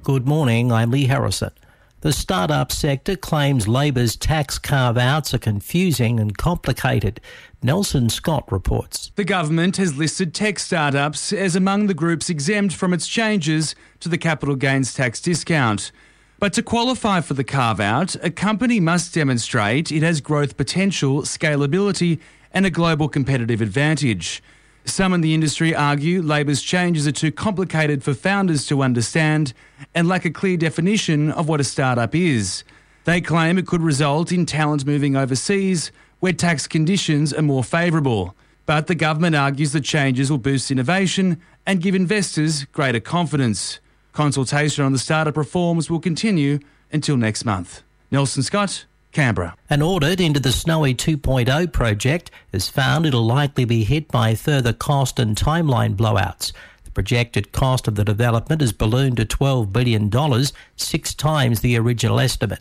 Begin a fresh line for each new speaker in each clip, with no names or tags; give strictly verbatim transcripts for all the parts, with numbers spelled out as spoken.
Good morning, I'm Lee Harrison. The startup sector claims Labor's tax carve-outs are confusing and complicated. Nelson Scott reports.
The government has listed tech startups as among the groups exempt from its changes to the capital gains tax discount. But to qualify for the carve-out, a company must demonstrate it has growth potential, scalability and a global competitive advantage. Some in the industry argue Labor's changes are too complicated for founders to understand and lack a clear definition of what a startup is. They claim it could result in talent moving overseas, where tax conditions are more favourable. But the government argues the changes will boost innovation and give investors greater confidence. Consultation on the startup reforms will continue until next month. Nelson Scott, Canberra.
An audit into the Snowy two point oh project has found it'll likely be hit by further cost and timeline blowouts. The projected cost of the development has ballooned to twelve billion dollars, six times the original estimate.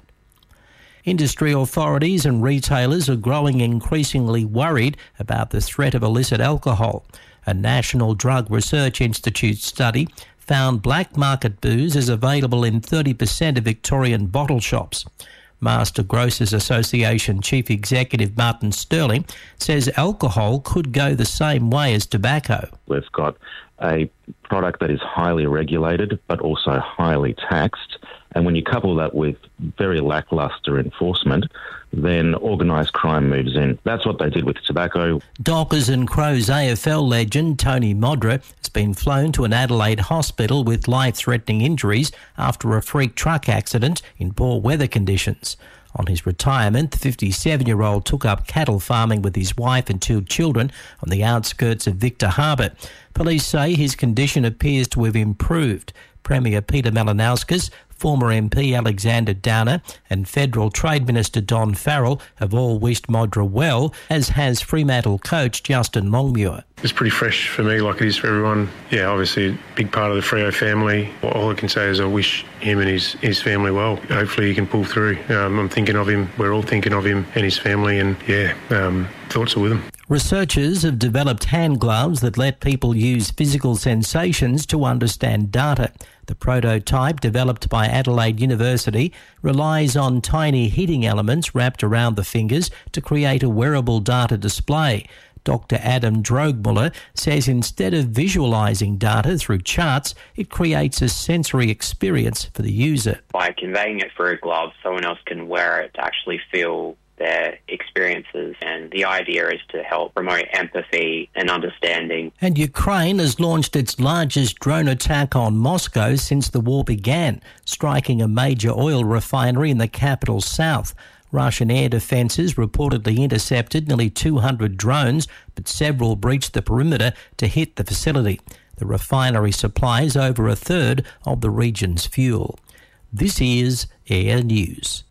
Industry authorities and retailers are growing increasingly worried about the threat of illicit alcohol. A National Drug Research Institute study found black market booze is available in thirty percent of Victorian bottle shops. Master Grocers Association Chief Executive Martin Sterling says alcohol could go the same way as tobacco.
We've got a product that is highly regulated but also highly taxed, and when you couple that with very lacklustre enforcement, then organised crime moves in. That's what they did with tobacco.
Dockers and Crows A F L legend Tony Modra has been flown to an Adelaide hospital with life-threatening injuries after a freak truck accident in poor weather conditions. On his retirement, the fifty-seven-year-old took up cattle farming with his wife and two children on the outskirts of Victor Harbour. Police say his condition appears to have improved. Premier Peter Malinauskas, former M P Alexander Downer and Federal Trade Minister Don Farrell have all wished Modra well, as has Fremantle coach Justin Longmuir.
It's pretty fresh for me like it is for everyone. Yeah, obviously a big part of the Freo family. All I can say is I wish him and his, his family well. Hopefully he can pull through. Um, I'm thinking of him, we're all thinking of him and his family, and yeah, um, thoughts are with him.
Researchers have developed hand gloves that let people use physical sensations to understand data. The prototype, developed by Adelaide University, relies on tiny heating elements wrapped around the fingers to create a wearable data display. Doctor Adam Droegmuller says instead of visualising data through charts, it creates a sensory experience for the user.
By conveying it through a glove, someone else can wear it to actually feel their experiences, and the idea is to help promote empathy and understanding.
And Ukraine has launched its largest drone attack on Moscow since the war began, striking a major oil refinery in the capital's south. Russian air defences reportedly intercepted nearly two hundred drones, but several breached the perimeter to hit the facility. The refinery supplies over a third of the region's fuel. This is Air News.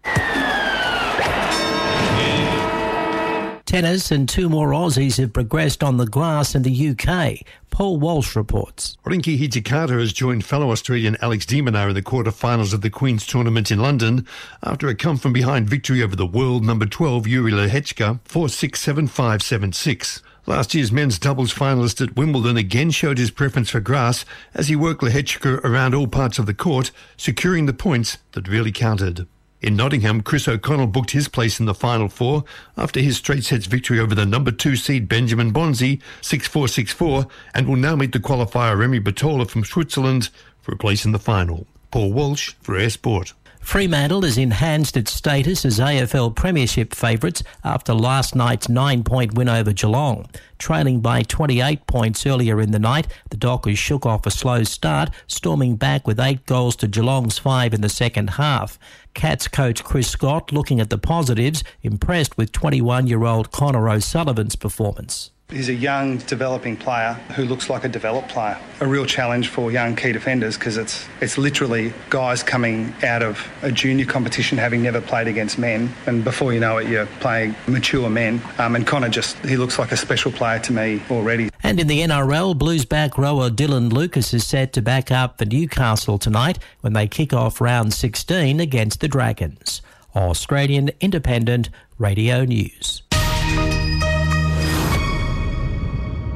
Tennis and two more Aussies have progressed on the grass in the U K. Paul Walsh reports.
Rinki Hijikata has joined fellow Australian Alex de Minaur in the quarter-finals of the Queen's Tournament in London after a come-from-behind victory over the world number twelve Yuri Lehechka four six, seven five, seven six. Last year's men's doubles finalist at Wimbledon again showed his preference for grass as he worked Lehechka around all parts of the court, securing the points that really counted. In Nottingham, Chris O'Connell booked his place in the Final Four after his straight sets victory over the number two seed Benjamin Bonzi, six four, six four, and will now meet the qualifier Remy Batola from Switzerland for a place in the final. Paul Walsh for Air Sport.
Fremantle has enhanced its status as A F L Premiership favourites after last night's nine-point win over Geelong. Trailing by twenty-eight points earlier in the night, the Dockers shook off a slow start, storming back with eight goals to Geelong's five in the second half. Cats coach Chris Scott, looking at the positives, impressed with twenty-one-year-old Connor O'Sullivan's performance.
He's a young, developing player who looks like a developed player. A real challenge for young key defenders because it's it's literally guys coming out of a junior competition having never played against men, and before you know it, you're playing mature men. Um, and Connor just, he looks like a special player to me already.
And in the N R L, Blues back rower Dylan Lucas is set to back up for Newcastle tonight when they kick off round sixteen against the Dragons. Australian Independent Radio News.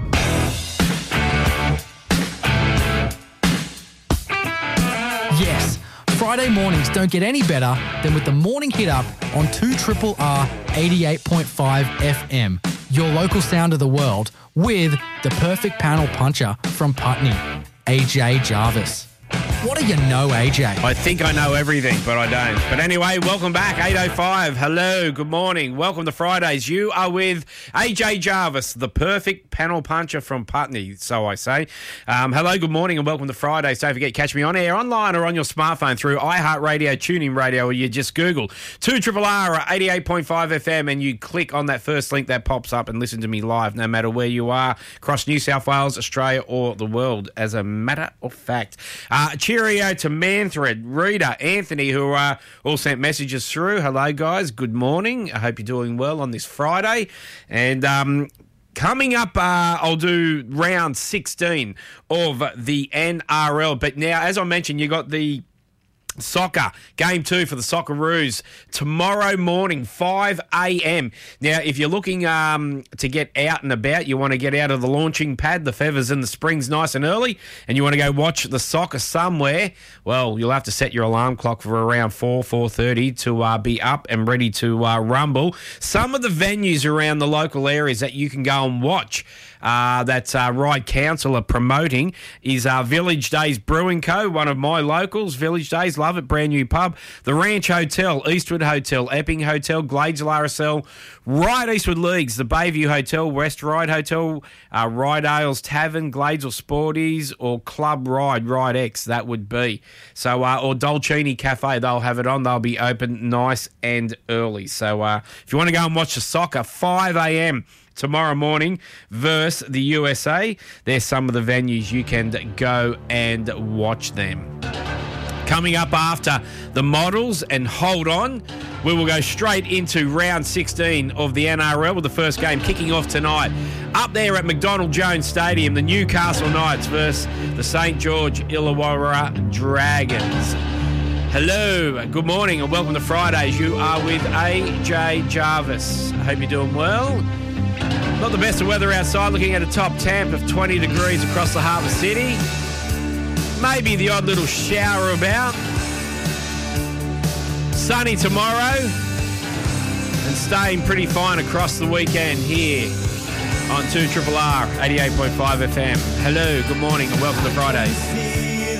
Yes, Friday mornings don't get any better than with the Morning Hit Up on two R R eighty-eight point five F M, your local sound of the world, with the perfect panel puncher from Putney, A J Jarvis. What do you know, A J?
I think I know everything, but I don't. But anyway, welcome back, eight oh five. Hello, good morning. Welcome to Fridays. You are with A J Jarvis, the perfect panel puncher from Putney, so I say. Um, hello, good morning, and welcome to Fridays. Don't forget, catch me on air, online, or on your smartphone through iHeartRadio, TuneIn Radio, or you just Google two R R R eighty-eight point five F M, and you click on that first link that pops up and listen to me live, no matter where you are, across New South Wales, Australia, or the world, as a matter of fact. Uh, cheerio to Manfred, Rita, Anthony, who uh, all sent messages through. Hello, guys. Good morning. I hope you're doing well on this Friday. And um, coming up, uh, I'll do round sixteen of the N R L. But now, as I mentioned, you got the soccer, game two for the Socceroos tomorrow morning, five a.m. Now, if you're looking um, to get out and about, you want to get out of the launching pad, the feathers and the springs nice and early, and you want to go watch the soccer somewhere, well, you'll have to set your alarm clock for around four, four thirty to uh, be up and ready to uh, rumble. Some of the venues around the local areas that you can go and watch Uh, that uh, Ryde Council are promoting is uh, Village Days Brewing Co., one of my locals. Village Days, love it, brand new pub. The Ranch Hotel, Eastwood Hotel, Epping Hotel, Gladesville R S L, Ryde Eastwood Leagues, the Bayview Hotel, West Ryde Hotel, uh, Ryde Ales Tavern, Gladesville Sporties, or Club Ryde, Ryde X, that would be. So, uh, or Dolcini Cafe, they'll have it on. They'll be open nice and early. So, uh, if you want to go and watch the soccer, five a.m. tomorrow morning versus the U S A. There's some of the venues you can go and watch them. Coming up after the models, and hold on, we will go straight into round sixteen of the N R L with the first game kicking off tonight. Up there at McDonald Jones Stadium, the Newcastle Knights versus the Saint George Illawarra Dragons. Hello, good morning, and welcome to Fridays. You are with A J Jarvis. I hope you're doing well. Not the best of weather outside, looking at a top temp of twenty degrees across the Harbour City. Maybe the odd little shower about. Sunny tomorrow. And staying pretty fine across the weekend here on two R R R eighty-eight point five F M. Hello, good morning, and welcome to Fridays.